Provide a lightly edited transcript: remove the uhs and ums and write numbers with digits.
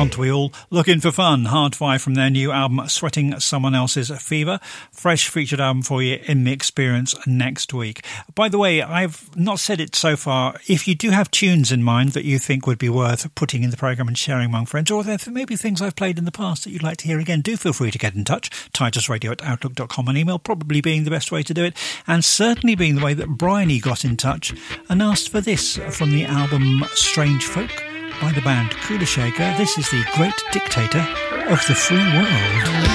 Aren't we all looking for fun? Hard5 from their new album Sweating Someone Else's Fever. Fresh featured album for you in the Experience next week. By the way, I've not said it so far. If you do have tunes in mind that you think would be worth putting in the programme and sharing among friends, or there may be things I've played in the past that you'd like to hear again, do feel free to get in touch. titusradio@outlook.com, an email probably being the best way to do it, and certainly being the way that Bryony got in touch and asked for this from the album Strange Folk by the band Kula Shaker. This is the Great Dictator of the Free World.